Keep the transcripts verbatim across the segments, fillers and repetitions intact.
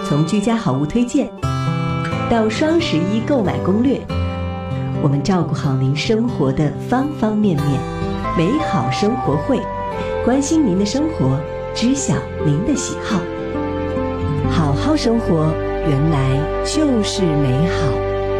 从居家好物推荐到双十一购买攻略，我们照顾好您生活的方方面面。美好生活会，关心您的生活，知晓您的喜好。好好生活，原来就是美好。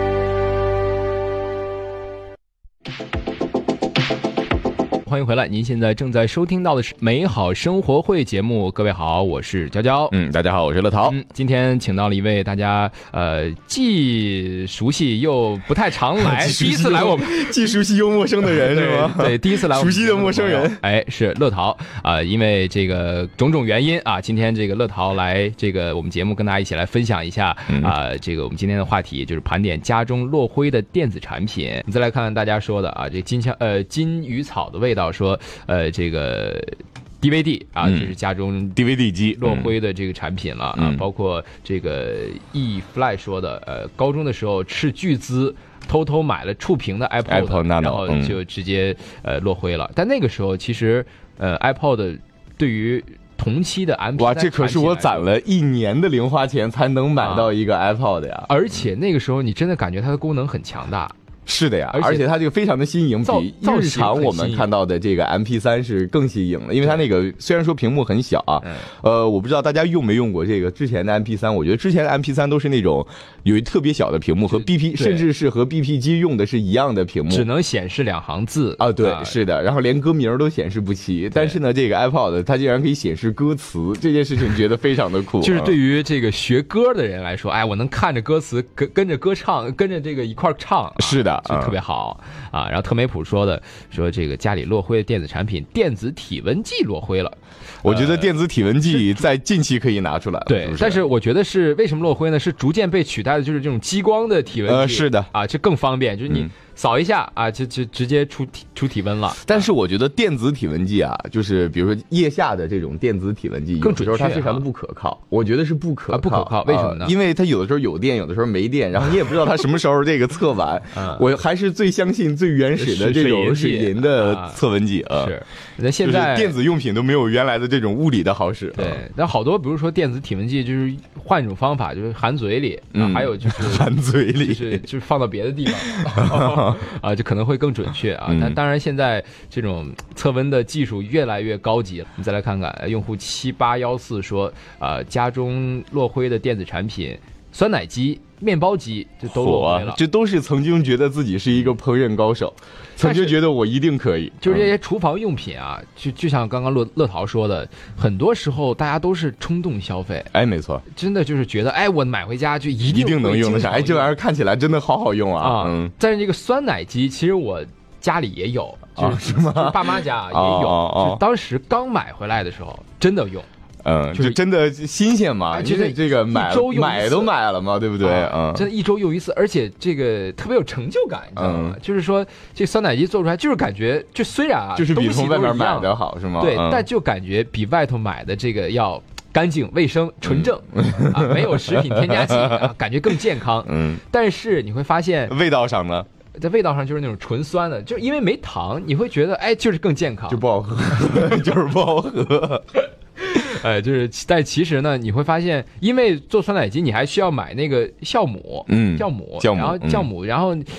欢迎回来，您现在正在收听到的是美好生活会节目。各位好，我是娇娇。 嗯，大家好，我是乐淘。 嗯，今天请到了一位大家呃既熟悉又不太常来，第一次来我们既熟悉又陌生的人是吗？ 对，第一次来我们熟悉的陌生人。 哎，是乐淘啊、呃，因为这个种种原因啊，今天这个乐淘来这个我们节目跟大家一起来分享一下啊、嗯呃，这个我们今天的话题就是盘点家中落灰的电子产品。你再来看看大家说的啊，这金枪呃金鱼草的味道。说呃这个 D V D 啊，这、嗯、是家中 D V D 机落灰的这个产品了、嗯、啊，包括这个 E Fly 说的，呃，高中的时候斥巨资偷偷买了触屏的 iPod，, iPod 然后就直接、嗯、呃落灰了。但那个时候其实呃 iPod 对于同期的 M P 三， 哇，这可是我攒了一年的零花钱才能买到一个 iPod 呀、啊！ 而且那个时候你真的感觉它的功能很强大。 是的呀，而且它这个非常的新颖，比日常我们看到的这个 M P 三 是更新颖的，因为它那个虽然说屏幕很小啊，呃，我不知道大家用没用过这个之前的 M P 三， 我觉得之前的 M P 三 都是那种有一特别小的屏幕，和 B P 甚至是和 B P 机用的是一样的屏幕， 只能显示两行字啊，对，是的，然后连歌名都显示不齐。但是呢，这个 iPod 它竟然可以显示歌词，这件事情觉得非常的酷。 就是对于这个学歌的人来说，哎，我能看着歌词跟跟着歌唱，跟着这个一块唱、啊， 是的， 就特别好。啊，然后特美普说的说这个家里落灰的电子产品，电子体温计落灰了。 我觉得电子体温计在近期可以拿出来了， 对， 是是但是我觉得是为什么落灰呢？是逐渐被取代的，就是这种激光的体温计， 呃，是的啊，这更方便，就是你。嗯扫一下啊，就就直接出体出体温了。 但是我觉得电子体温计啊，就是比如说腋下的这种电子体温计， 更准确， 有时候它非常的不可靠。我觉得是不可靠， 啊、不可靠。为什么呢、 呃？因为它有的时候有电，有的时候没电，然后你也不知道它什么时候这个测完。嗯、我还是最相信最原始的这种水银的测温计啊。 是，那现在、 就是、电子用品都没有原来的这种物理的好使。 对，那好多比如说电子体温计，就是换一种方法，就是含嘴里，嗯、还有就是含嘴里， 就是就是放到别的地方啊，就可能会更准确啊。但当然现在这种测温的技术越来越高级了。你再来看看用户七八一四说，呃，家中落灰的电子产品，酸奶机、面包机就都落灰了。 这都是曾经觉得自己是一个烹饪高手，曾经觉得我一定可以。 就是这些厨房用品啊，就就像刚刚乐乐淘说的，很多时候大家都是冲动消费。 哎，没错， 真的就是觉得，哎，我买回家就一定一定能用得上。哎，这玩意儿看起来真的好好用啊！ 啊，嗯。但是这个酸奶机，其实我家里也有，就是、啊、是吗？就是爸妈家也有。 哦哦就是当时刚买回来的时候，真的用。 嗯，就真的新鲜嘛， 啊、 因为这个买买都买了嘛，对不对？ 啊、嗯，真的一周用一次，而且这个特别有成就感，你知道吗？嗯、就是说，这酸奶机做出来，就是感觉，就虽然啊， 就是比从外面买的好，是吗？ 对， 嗯、 但就感觉比外头买的这个要干净、卫生、纯正、嗯、啊，没有食品添加剂、啊，感觉更健康。嗯，但是你会发现， 味道上呢？ 在味道上就是那种纯酸的，就是因为没糖，你会觉得哎，就是更健康， 就不好喝，就是不好喝。 哎，就是，但其实呢，你会发现，因为做酸奶机，你还需要买那个酵母，嗯，酵母， 酵母， 然后酵母，嗯、然后